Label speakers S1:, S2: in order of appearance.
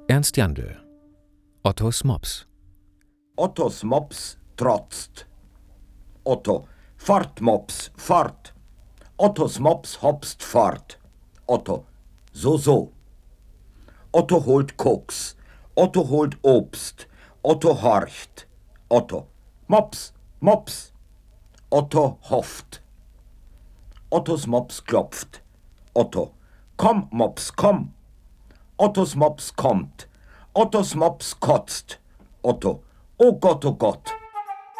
S1: Ernst Jandl. Ottos Mops.
S2: Ottos Mops trotzt. Otto: Fort, Mops, fort. Ottos Mops hopst fort. Otto: So. Otto holt Koks. Otto holt Obst. Otto horcht. Otto: Mops, Mops. Otto hofft. Ottos Mops klopft. Otto: Komm, Mops, komm. Ottos Mops kommt. Ottos Mops kotzt. Otto: Oh Gott, oh Gott.